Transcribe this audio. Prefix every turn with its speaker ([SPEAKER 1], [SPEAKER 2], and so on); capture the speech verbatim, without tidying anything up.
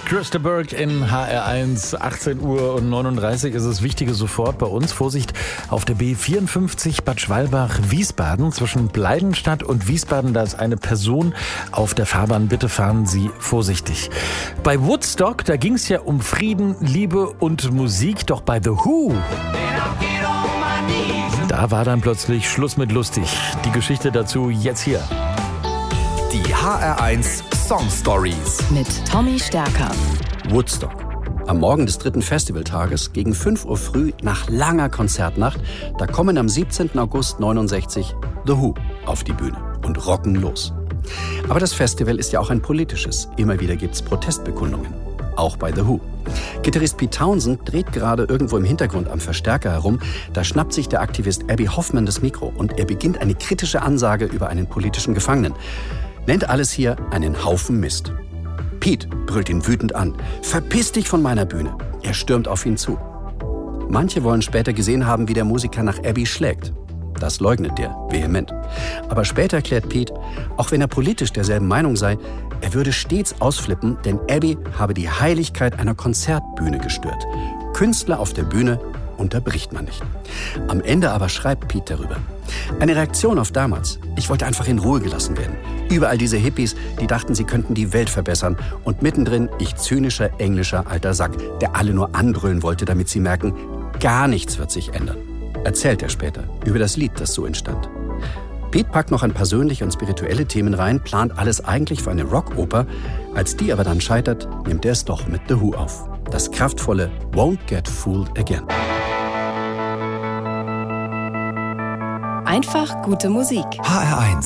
[SPEAKER 1] Christa Burke in H R eins, achtzehn Uhr neununddreißig ist es. Wichtige sofort bei uns. Vorsicht auf der B vierundfünfzig Bad Schwalbach-Wiesbaden. Zwischen Bleidenstadt und Wiesbaden, da ist eine Person auf der Fahrbahn. Bitte fahren Sie vorsichtig. Bei Woodstock, da ging es ja um Frieden, Liebe und Musik. Doch bei The Who, da war dann plötzlich Schluss mit lustig. Die Geschichte dazu jetzt hier.
[SPEAKER 2] Die H R eins Song Stories
[SPEAKER 3] mit Tommy Stärker.
[SPEAKER 4] Woodstock. Am Morgen des dritten Festivaltages gegen fünf Uhr früh nach langer Konzertnacht, da kommen am siebzehnten August neunundsechzig The Who auf die Bühne und rocken los. Aber das Festival ist ja auch ein politisches. Immer wieder gibt's Protestbekundungen. Auch bei The Who. Gitarrist Pete Townshend dreht gerade irgendwo im Hintergrund am Verstärker herum. Da schnappt sich der Aktivist Abbie Hoffman das Mikro und er beginnt eine kritische Ansage über einen politischen Gefangenen. Nennt alles hier einen Haufen Mist. Pete brüllt ihn wütend an. Verpiss dich von meiner Bühne. Er stürmt auf ihn zu. Manche wollen später gesehen haben, wie der Musiker nach Abbie schlägt. Das leugnet der vehement. Aber später erklärt Pete, auch wenn er politisch derselben Meinung sei, er würde stets ausflippen, denn Abbie habe die Heiligkeit einer Konzertbühne gestört. Künstler auf der Bühne unterbricht man nicht. Am Ende aber schreibt Pete darüber. Eine Reaktion auf damals. Ich wollte einfach in Ruhe gelassen werden. Überall diese Hippies, die dachten, sie könnten die Welt verbessern. Und mittendrin ich zynischer, englischer alter Sack, der alle nur anbrüllen wollte, damit sie merken, gar nichts wird sich ändern. Erzählt er später über das Lied, das so entstand. Pete packt noch ein persönliche und spirituelle Themen rein, plant alles eigentlich für eine Rockoper. Als die aber dann scheitert, nimmt er es doch mit The Who auf. Das kraftvolle Won't Get Fooled Again.
[SPEAKER 3] Einfach gute Musik.
[SPEAKER 2] H R eins